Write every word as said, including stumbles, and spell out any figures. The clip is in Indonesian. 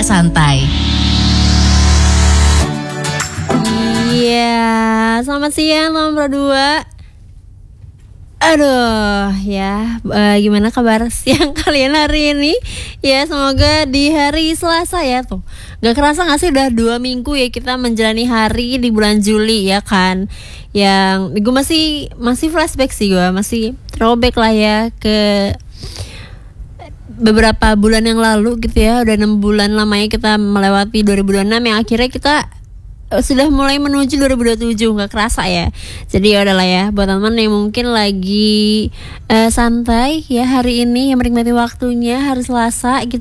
Agak santai. Iya, selamat siang teman Pro dua. Aduh, ya, uh, gimana kabar siang kalian hari ini? Ya, semoga di hari Selasa ya tuh. Gak kerasa gak sih udah dua minggu ya kita menjalani hari di bulan Juli ya kan? Yang gue masih masih flashback sih gue, masih throwback lah ya ke beberapa bulan yang lalu gitu ya. Udah enam bulan lamanya kita melewati dua ribu dua puluh enam yang akhirnya kita sudah mulai menuju dua ribu dua puluh tujuh, nggak kerasa ya. Jadi ya udahlah ya, buat teman-teman yang mungkin lagi uh, santai ya hari ini, yang menikmati waktunya hari Selasa gitu